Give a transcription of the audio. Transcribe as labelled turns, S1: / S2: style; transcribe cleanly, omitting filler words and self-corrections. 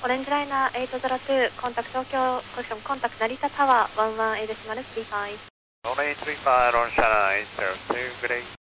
S1: オレンジライナー802、コンタクト東京、コション、コンタクト成田タワー、11A デシマル35。
S2: 1835 on channel 802, good day.